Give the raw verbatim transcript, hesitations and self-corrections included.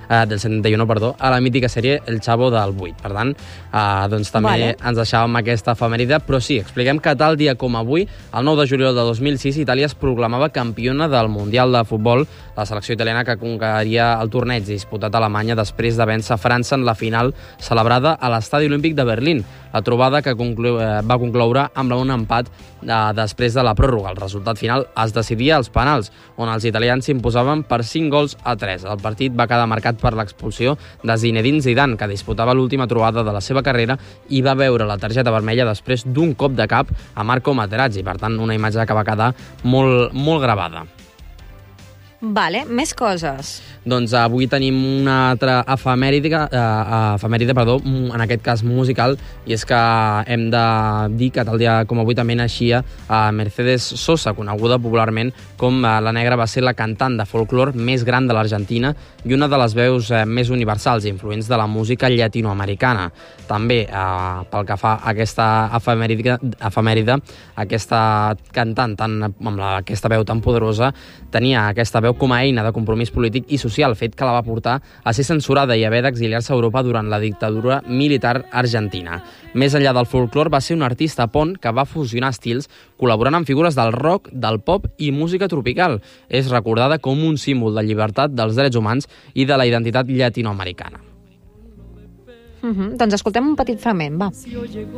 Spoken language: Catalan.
eh, del setanta-u, perdó, a la mítica sèrie El Chavo del vuit. Per tant, eh, doncs també Vale. ens deixàvem aquesta efemèride, però sí, expliquem que tal dia com avui, el nou de juliol de dos mil sis, Itàlia es proclamava campiona del Mundial de Futbol, la selecció italiana que conqueria el torneig disputat a Alemanya després de vèncer França en la final celebrada a l'Estadi Olímpic de Berlín. La trobada que conclu eh, va concloure amb un empat eh, després de la pròrroga. El resultat final es decidia als penals, on els italians s'imposaven per cinc gols a tres. El partit va quedar marcat per l'expulsió de Zinedine Zidane, que disputava l'última trobada de la seva carrera i va veure la targeta vermella després d'un cop de cap a Marco Materazzi. Per tant, una imatge que va quedar molt, molt gravada. Vale, més coses. Doncs avui tenim una altra efemèride, uh, efemèride perdó, en aquest cas musical, i és que hem de dir que tal dia com avui també naixia uh, Mercedes Sosa, coneguda popularment com uh, la Negra. Va ser la cantant de folklore més gran de l'Argentina i una de les veus uh, més universals i influents de la música llatinoamericana. També, uh, pel que fa a aquesta efemèride, efemèride aquesta cantant tan, amb la, aquesta veu tan poderosa, tenia aquesta veu com a eina de compromís polític i social, fet que la va portar a ser censurada i haver d'exiliar-se a Europa durant la dictadura militar argentina. Més enllà del folklore, va ser un artista pont que va fusionar estils, col·laborant amb figures del rock, del pop i música tropical. És recordada com un símbol de llibertat, dels drets humans i de la identitat llatinoamericana. Uh-huh. Doncs escoltem un petit fragment, va.